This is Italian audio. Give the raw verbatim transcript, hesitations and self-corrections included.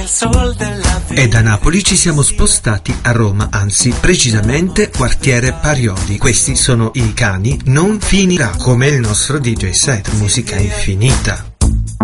sol della vita. E da Napoli ci siamo spostati a Roma, anzi precisamente quartiere Parioli. Questi sono i Cani, non finirà, come il nostro D J set, musica infinita.